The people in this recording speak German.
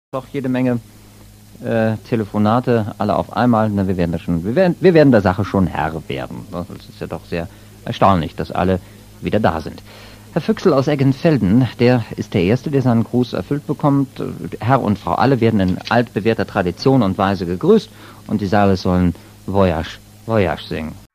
Doch jede Menge Telefonate, alle auf einmal. Na, wir werden der Sache schon Herr werden. Es ist ja doch sehr erstaunlich, dass alle wieder da sind. Herr Füchsel aus Eggenfelden, der ist der Erste, der seinen Gruß erfüllt bekommt. Herr und Frau alle werden in altbewährter Tradition und Weise gegrüßt und die Saale sollen Voyage, Voyage singen.